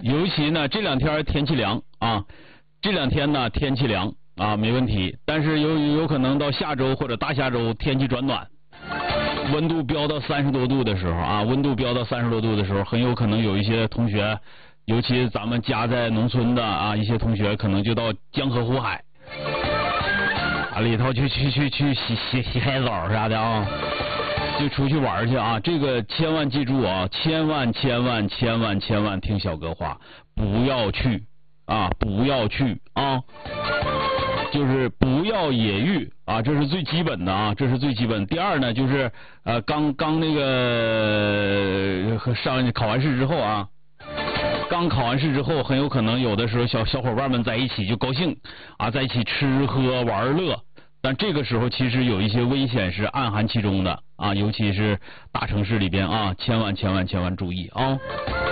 尤其呢这两天天气凉啊，这两天呢天气凉啊没问题，但是有可能到下周或者大下周天气转暖，温度飙到30多度的时候啊，温度飙到30多度的时候，很有可能有一些同学，尤其咱们家在农村的啊，一些同学可能就到江河湖海啊里头去洗海澡啥的啊。就出去玩去啊！这个千万记住啊，千万听小哥话，不要去啊，不要去啊！就是不要野浴啊，这是最基本的啊，这是最基本。第二呢，就是刚那个考完试之后啊，刚考完试之后，很有可能有的时候小伙伴们在一起就高兴啊，在一起吃喝玩乐。但这个时候其实有一些危险是暗含其中的啊，尤其是大城市里边啊，千万注意啊。